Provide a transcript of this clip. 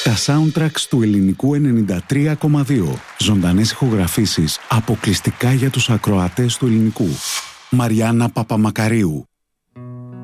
Τα soundtracks του ελληνικού 93,2. Ζωντανές ηχογραφήσεις αποκλειστικά για τους ακροατές του ελληνικού. Μαριάννα Παπαμακαρίου.